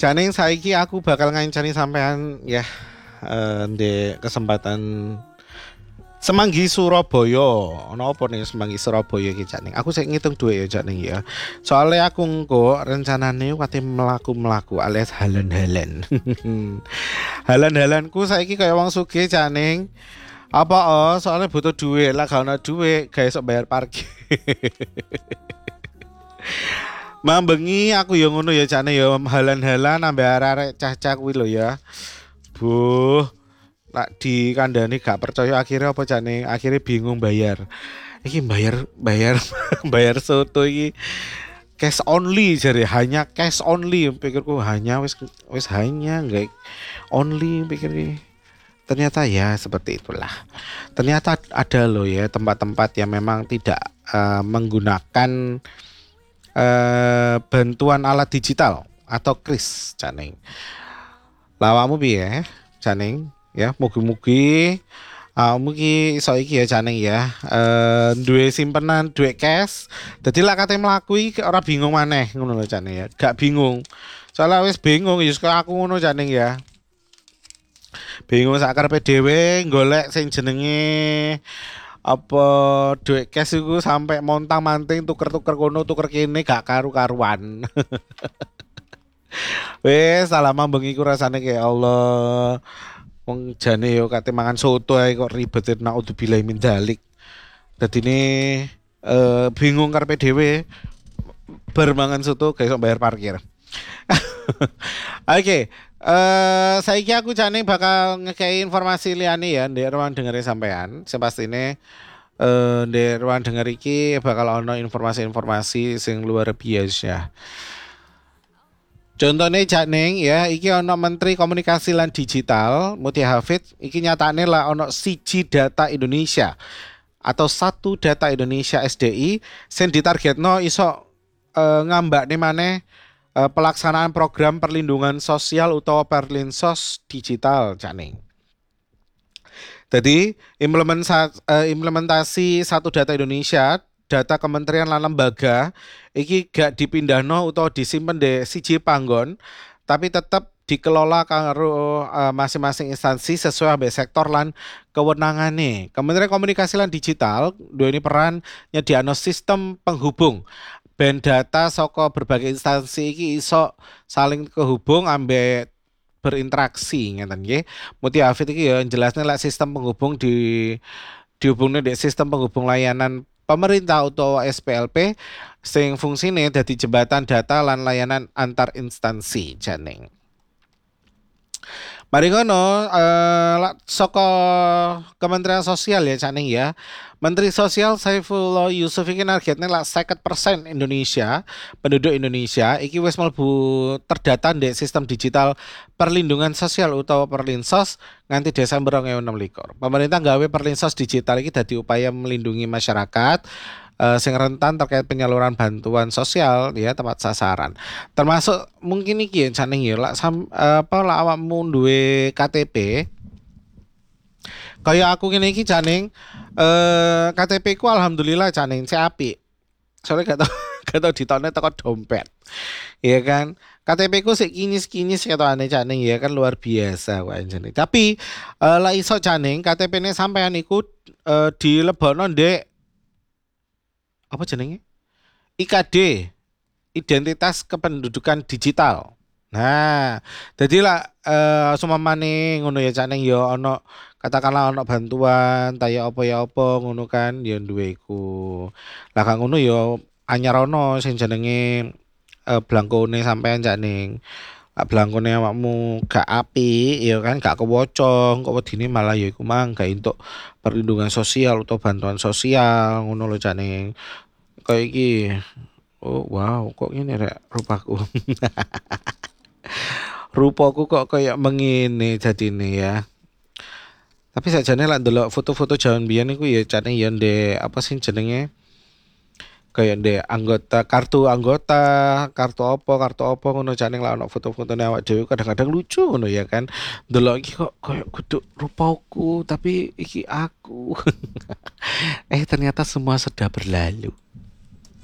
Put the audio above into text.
Janing saiki aku bakal ngancani sampean ya di kesempatan Semanggi Surabaya. Ono apa nih Semanggi Surabaya iki Janing? Aku sik ngitung duit ya Janing ya. Soalnya aku engko rencanane kate melaku-melaku alias halan-halan. Halan-halanku saiki kayak wong sugih Janing. Apa soalnya butuh duit lah gak ono duit guys sok bayar parkir. Mambengi aku ya ngono ya Janing ya halan-halan ambek arek cah-cah kuwi lho ya. Buh, lak di kandani gak percaya akhirnya apa Janing? Akhirnya bingung bayar. Iki bayar bayar bayar soto iki cash only jadi hanya cash only pikirku hanya wis hanya enggak only pikir ternyata ya seperti itulah ternyata ada loh ya tempat-tempat yang memang tidak menggunakan bantuan alat digital atau kris Caning lawamu piye Caning ya mugi-mugi mugi iso iki ya Caning ya duwe simpenan duwe cash dadi lak kate mlaku iki ora bingung maneh ngono lho Caning ya gak bingung soalnya wis bingung ya kaya aku ngono Caning ya bingung sak karepe dhewe golek sing jenenge apa duit cash iku sampai montang-manting tuker-tuker kono tuker kene gak karu-karuan. Wes salah bengi ku rasane kayak Allah. Wong jane yo kate mangan soto ae kok ribet naudzubillahi min dzalik. Dadine bingung karepe dhewe bar mangan soto gak iso bayar parkir. Oke, saiki aku jane bakal ngekei informasi liyane ya ndek ruang dengere sampean. Sepastine ndek ruang denger iki bakal ono informasi-informasi sing luar biasa. Contohnya Janing ya, iki ono Menteri Komunikasi lan Digital Mutia Hafid, iki nyatane lah ono siji data Indonesia atau satu data Indonesia SDI sing ditargetno iso ngambakne maneh pelaksanaan program perlindungan sosial utawa Perlinsos digital Janing. Jadi implementasi satu data Indonesia, data kementerian lan lembaga iki gak dipindahno utawa disimpen di siji panggon, tapi tetap dikelola karo masing-masing instansi sesuai ambek sektor lan kewenangane. Kementerian Komunikasi lan Digital duweni peran nyediakno sistem penghubung ben data saka berbagai instansi iki iso saling kehubung ambek berinteraksi ngeten nggih. Mutia Hafid iki ya jelasnya lah sistem penghubung dihubungnya di sistem penghubung layanan pemerintah utawa SPLP sing fungsine dadi jembatan data lan layanan antar instansi Janing. Mari ngono saka Kementerian Sosial ya Caning ya. Menteri Sosial Saifullah Yusuf iki nargetnya lah 50% Indonesia, penduduk Indonesia iki wis mlebu terdata di sistem digital perlindungan sosial utawa Perlinsos nganti Desember 2026. Pemerintah gawe Perlinsos digital iki dadi upaya melindungi masyarakat sing rentan terkait penyaluran bantuan sosial ya tepat sasaran. Termasuk mungkin iki ya Caning ya apa lah awakmu duwe KTP kayak aku gini iki Caning KTP ku alhamdulillah Caning si apik. Soalnya gak tau gak tau ditone teko dompet. Iya kan? KTP ku sik kinyis-kinyis ketokane Caning ya kan luar biasa kok anjene. Tapi lah iso Caning KTP-ne sampean iku dilebokno ndek apa jenenge? IKD, identitas kependudukan digital. Nah, jadi lah sumamane ngono ya Cak Neng ya ono katakanlah ono bantuan taya apa ya apa ngono kan ya duwe iku. Lah kang ngono ya anyar ono sing jenenge blangkone sampean Cak Neng. Lah blangkone awakmu gak apik ya kan gak kewocong kok wedine malah ya iku mang gak entuk perlindungan sosial atau bantuan sosial ngono lho Cak Neng. Kayak iki. Oh wow, kok ngene rek rupaku. Rupaku kok kayak mengene jadine ya. Tapi sakjane lak ndelok foto-foto jaman biyen iku ya jane ya ndek apa sih jenenge? Kayak ndek kartu apa ngono jane lak ono foto-fotone awak dhewe kadang-kadang lucu ngono ya kan. Ndelok iki kok kayak kudu rupaku tapi iki aku. Ternyata semua sudah berlalu.